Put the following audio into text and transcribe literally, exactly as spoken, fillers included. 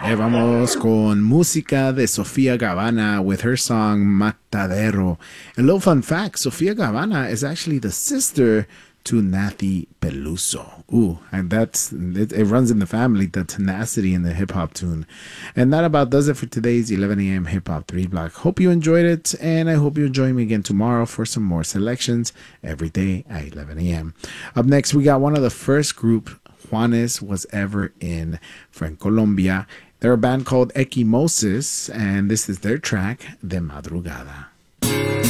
Eh, vamos con música de Sofía Gavana with her song Matadero. A little fun fact, Sofía Gavana is actually the sister to Nathy Peluso. Ooh, and that's, it, it runs in the family, the tenacity in the hip-hop tune. And that about does it for today's eleven a.m. Hip Hop three Block. Hope you enjoyed it, and I hope you join me again tomorrow for some more selections every day at eleven a.m. Up next, we got one of the first group Juanes was ever in from Colombia. They're a band called Equimosis, and this is their track, De Madrugada.